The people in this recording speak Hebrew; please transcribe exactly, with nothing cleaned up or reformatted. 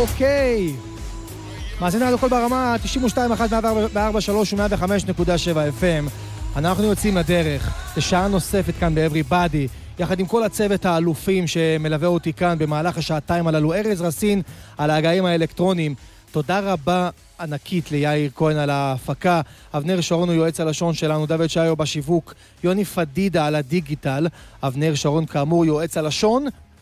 אוקיי. מאזינה על הכל ברמה תשעים ושתיים אחת מאה ארבע שלוש ו-מאה וחמש נקודה שבע אף אם. אנחנו יוצאים לדרך לשעה נוספת כאן ב-Everybody, יחד עם כל הצוות האלופים שמלווה אותי כאן במהלך השעתיים הללו. ארז רסין על ההגאים האלקטרוניים. תודה רבה ענקית ליאיר כהן על ההפקה, אבנר שרון הוא יועץ הלשון שלנו, דוד שיו בשיווק, יוני פדידה על הדיגיטל, אבנר שרון כאמור יועץ הלשון